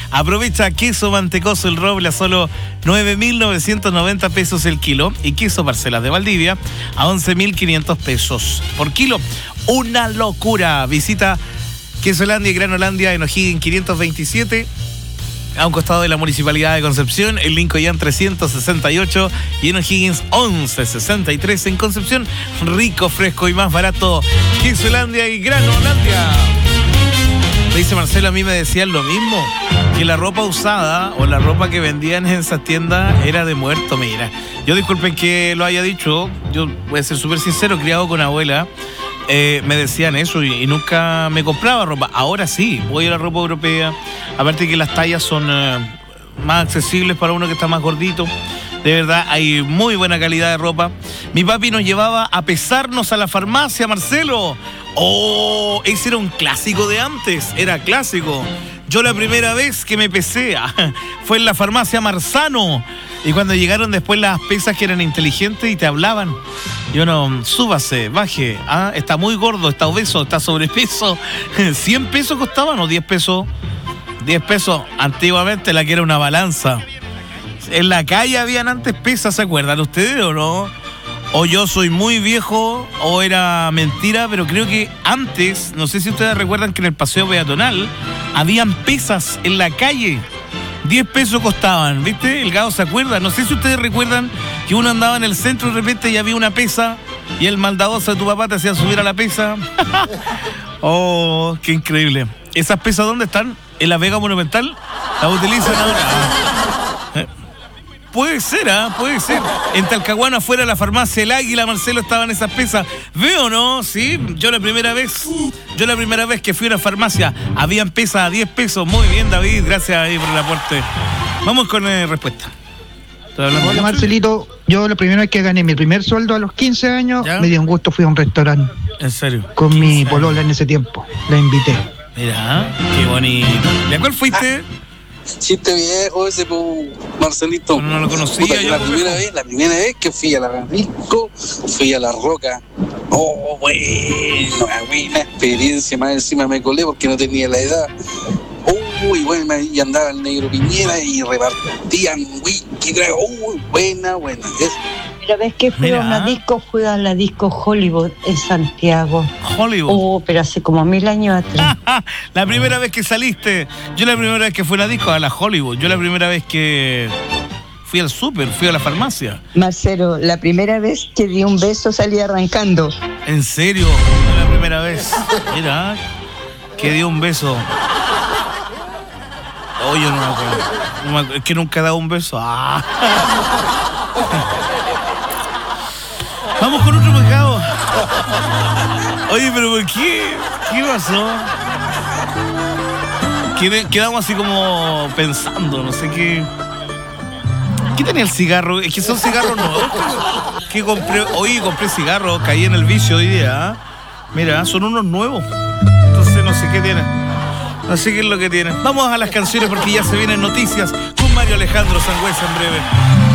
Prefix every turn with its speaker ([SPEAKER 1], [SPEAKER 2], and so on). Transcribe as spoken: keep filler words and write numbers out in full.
[SPEAKER 1] Aprovecha queso mantecoso El Roble a solo nueve mil novecientos noventa pesos el kilo y queso Parcelas de Valdivia a once mil quinientos pesos por kilo. Una locura. Visita Quesolandia y Granolandia en O'Higgins quinientos veintisiete, a un costado de la Municipalidad de Concepción, en Lincoln trescientos sesenta y ocho y en O'Higgins once sesenta y tres. En Concepción, rico, fresco y más barato. Quesolandia y Granolandia. Me dice Marcelo, a mí me decían lo mismo, que la ropa usada o la ropa que vendían en esas tiendas era de muerto. Mira, yo disculpen que lo haya dicho, yo voy a ser súper sincero, criado con abuela. Eh, me decían eso y, y nunca me compraba ropa. Ahora sí, voy a la ropa europea. Aparte que las tallas son eh, más accesibles para uno que está más gordito. De verdad, hay muy buena calidad de ropa. Mi papi nos llevaba a pesarnos a la farmacia, Marcelo. Oh, ese era un clásico de antes. Era clásico. Yo la primera vez que me pesé fue en la farmacia Marzano. Y cuando llegaron después las pesas que eran inteligentes y te hablaban. Yo no, súbase, baje. Ah, está muy gordo, está obeso, está sobrepeso. cien pesos costaban o diez pesos. diez pesos. Antiguamente la que era una balanza. En la calle habían antes pesas, ¿se acuerdan ustedes o no? O yo soy muy viejo o era mentira, pero creo que antes, no sé si ustedes recuerdan que en el paseo peatonal habían pesas en la calle. diez pesos costaban, ¿viste? El Gado se acuerda. No sé si ustedes recuerdan que uno andaba en el centro de repente y había una pesa y el maldadoso de tu papá te hacía subir a la pesa. Oh, qué increíble. ¿Esas pesas dónde están? ¿En la Vega Monumental? ¿Las utilizan ahora? Puede ser, ¿ah? ¿eh? Puede ser. En Talcahuano, afuera de la farmacia El Águila, Marcelo, estaban esas pesas. ¿Veo o no? Sí, yo la primera vez, yo la primera vez que fui a la farmacia, habían pesas a diez pesos. Muy bien, David, gracias ahí por el aporte. Vamos con eh, respuesta.
[SPEAKER 2] Hola, Marcelito. Yo la primera vez que gané mi primer sueldo a los quince años,
[SPEAKER 1] ¿ya?
[SPEAKER 2] Me dio un gusto, fui a un restaurante.
[SPEAKER 1] ¿En serio?
[SPEAKER 2] Con mi polola en ese tiempo. La invité.
[SPEAKER 1] Mira, qué bonito. ¿De cuál fuiste?
[SPEAKER 3] Ah. Chiste viejo ese, po, Marcelito.
[SPEAKER 1] No, no lo conocía.
[SPEAKER 3] Puta,
[SPEAKER 1] yo
[SPEAKER 3] la primera vez, la primera vez que fui a la disco, fui a La Roca. Oh, bueno, buena experiencia. Más encima me colé porque no tenía la edad. Uy, bueno, y andaba el negro Piñera y repartían whisky, trago. Uy, buena, buena. Es...
[SPEAKER 4] La vez que fui
[SPEAKER 1] Mira.
[SPEAKER 4] a una disco, fui a la disco Hollywood en Santiago.
[SPEAKER 1] Hollywood.
[SPEAKER 4] Oh, pero hace como mil años atrás.
[SPEAKER 1] La primera vez que saliste. Yo la primera vez que fui a la disco, a la Hollywood. Yo la primera vez que fui al súper, fui a la farmacia.
[SPEAKER 4] Marcelo, la primera vez que di un beso salí arrancando.
[SPEAKER 1] ¿En serio? Fue la primera vez. Mira, que dio un beso. Oh, yo no me acuerdo. No me acuerdo. Es que nunca he dado un beso. Ah. Vamos con otro pecado. Oye, pero ¿por qué? ¿Qué pasó? Qued- Quedamos así como pensando, no sé qué. ¿Qué tenía el cigarro? Es que son cigarros nuevos. Que compré, hoy compré cigarros, caí en el vicio hoy día. ¿eh? Mira, son unos nuevos. Entonces no sé qué tienen. No sé qué es lo que tienen. Vamos a las canciones porque ya se vienen noticias con Mario Alejandro Sangüesa en breve.